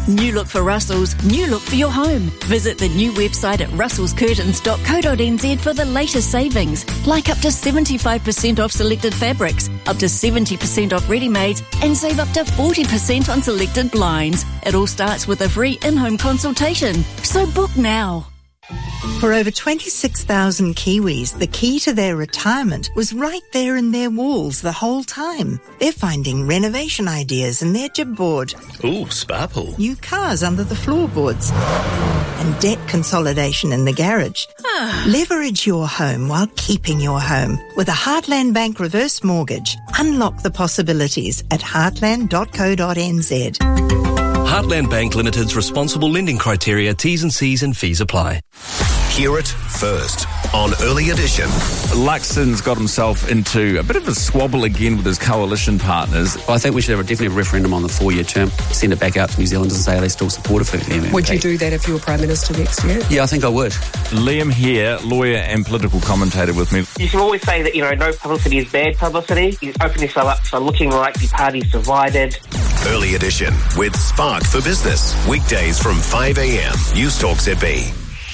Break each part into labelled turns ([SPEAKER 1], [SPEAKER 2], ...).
[SPEAKER 1] New look for Russell's, new look for your home. Visit the new website at russellscurtains.co.nz for the latest savings, like up to 75% off selected fabrics, up to 70% off ready-mades, and save up to 40% on selected blinds. It all starts with a free in-home consultation. So book now.
[SPEAKER 2] For over 26,000 Kiwis, the key to their retirement was right there in their walls the whole time. They're finding renovation ideas in their jib board.
[SPEAKER 3] Ooh, spa pool.
[SPEAKER 2] New cars under the floorboards. And debt consolidation in the garage. Leverage your home while keeping your home. With a Heartland Bank reverse mortgage, unlock the possibilities at heartland.co.nz.
[SPEAKER 3] Heartland Bank Limited's responsible lending criteria, T's and C's and fees apply.
[SPEAKER 4] Hear it first on Early Edition.
[SPEAKER 5] Luxon's got himself into a bit of a squabble again with his coalition partners.
[SPEAKER 6] I think we should have definitely a referendum on the 4-year term, send it back out to New Zealanders and say, are they still supportive of the MMP?
[SPEAKER 7] Would you do that if you were Prime Minister next year?
[SPEAKER 6] Yeah, I think I would.
[SPEAKER 5] Liam here, lawyer and political commentator with me.
[SPEAKER 8] You can always say that, no publicity is bad publicity. You open yourself up for looking like the party's divided.
[SPEAKER 4] Early Edition with Spark for Business. Weekdays from 5 a.m. News Talk ZB.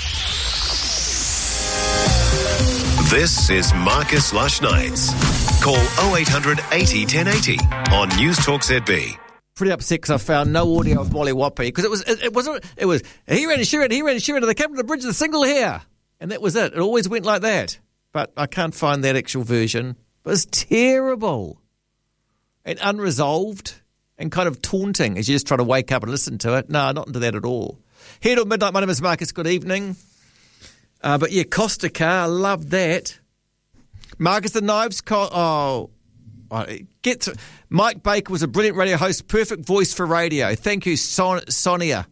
[SPEAKER 4] This is Marcus Lush Nights. Call 0800 80 1080 on News Talk ZB.
[SPEAKER 9] Pretty upset because I found no audio of Molly Wappi because it was he ran and she ran, and they came to the bridge of the single here, and that was it. It always went like that, but I can't find that actual version. But it's terrible and unresolved and kind of taunting as you just try to wake up and listen to it. No, not into that at all. Here till midnight. My name is Marcus. Good evening. But yeah, Costa Car, I love that. Marcus the Knives. Mike Baker was a brilliant radio host, perfect voice for radio. Thank you, Sonia.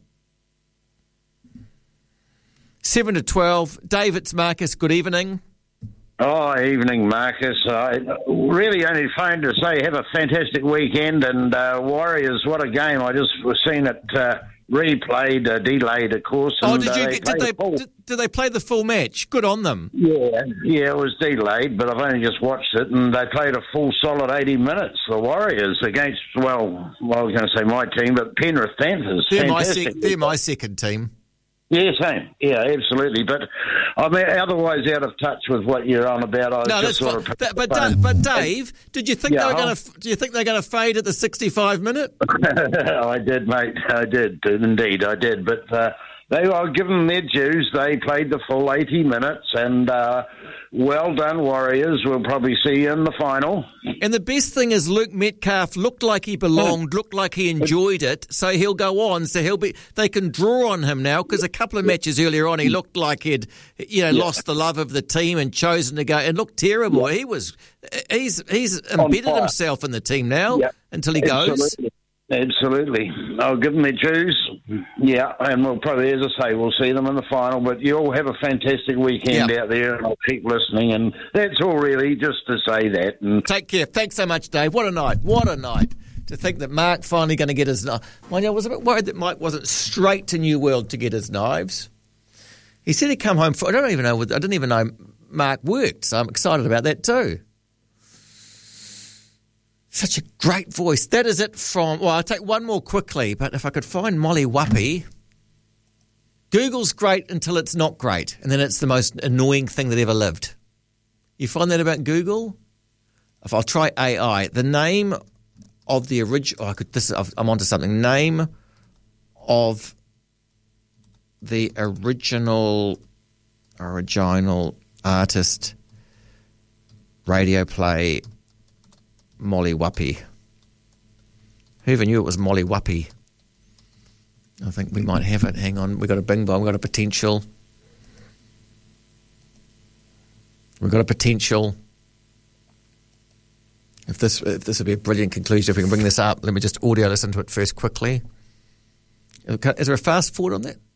[SPEAKER 9] 7 to 12. David's Marcus. Good evening.
[SPEAKER 10] Oh, evening, Marcus. I really only phoned to say have a fantastic weekend, and Warriors, what a game. I just was seeing it replayed, delayed, of course. And,
[SPEAKER 9] did they play the full match? Good on them.
[SPEAKER 10] Yeah, it was delayed, but I've only just watched it, and they played a full solid 80 minutes, the Warriors, against, I was going to say my team, but Penrith Panthers.
[SPEAKER 9] They're my second team.
[SPEAKER 10] Yeah, same. Yeah, absolutely. But I mean, otherwise out of touch with what you're on about.
[SPEAKER 9] But Dave, did you think they were going to? Do you think they're going to fade at the 65 minute?
[SPEAKER 10] I did, mate. I did. Indeed, I did. But I'll give them their dues. They played the full 80 minutes, and well done, Warriors. We'll probably see you in the final.
[SPEAKER 9] And the best thing is Luke Metcalf looked like he belonged, looked like he enjoyed it, so he'll go on. So they can draw on him now, because a couple of matches earlier on he looked like he'd lost the love of the team and chosen to go and looked terrible. Yeah. He's embedded himself in the team now until he goes.
[SPEAKER 10] Absolutely. I'll give them their dues. Yeah, and we'll probably, as I say, we'll see them in the final. But you all have a fantastic weekend out there, and I'll keep listening. And that's all really, just to say that. And
[SPEAKER 9] take care. Thanks so much, Dave. What a night. What a night. To think that Mark finally going to get his knife. Mind you, I was a bit worried that Mike wasn't straight to New World to get his knives. He said he'd come home I didn't even know Mark worked, so I'm excited about that too. Such a great voice. That is it from... Well, I'll take one more quickly, but if I could find Molly Wappi... Google's great until it's not great, and then it's the most annoying thing that ever lived. You find that about Google? If I'll try AI, the name of the original... I'm onto something. Name of the original artist radio play... Molly Wappi. Whoever knew it was Molly Wappi? I think we might have it. Hang on. We've got a bing bong. We've got a potential. If this would be a brilliant conclusion, if we can bring this up, let me just audio listen to it first quickly. Is there a fast forward on that?